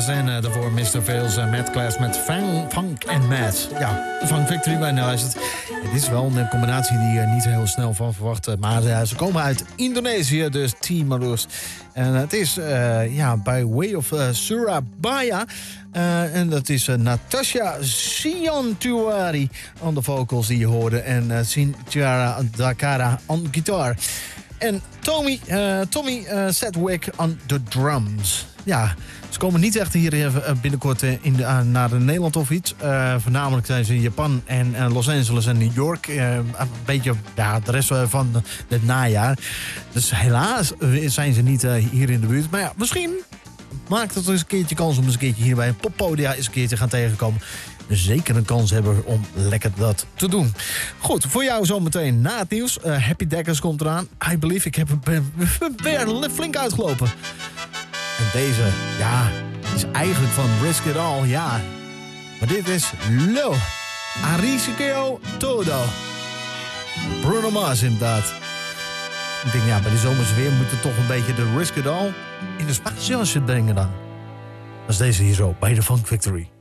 Class en daarvoor Mr. Veils Mad Class met Funk and Mad. Ja, Funk Victory bij luistert. Het is wel een combinatie die je niet heel snel van verwacht. Maar ze komen uit Indonesië, dus Timor-Leste. En het is by way of Surabaya. En dat is Natasha Siantuari aan de vocals die je hoorde. En Sintiara Dakara aan gitaar. En Tommy Sedgwick aan de drums. Ja, ze komen niet echt hier binnenkort naar Nederland of iets. Voornamelijk zijn ze in Japan en Los Angeles en New York. Een beetje de rest van het najaar. Dus helaas zijn ze niet hier in de buurt. Maar ja, misschien maakt het eens een keertje kans om eens een keertje hier bij een poppodia eens een keertje gaan tegenkomen. Zeker een kans hebben om lekker dat te doen. Goed, voor jou zometeen na het nieuws. Happy Deckers komt eraan. I Believe, ik heb weer flink uitgelopen. En deze, is eigenlijk van Risk It All, ja. Maar dit is Lo Arrisqueo Todo. Bruno Mars inderdaad. Ik denk, bij de zomers weer moet het toch een beetje de Risk It All in de Spaanse jasje brengen dan. Dat is deze hier zo, bij de Funk Victory.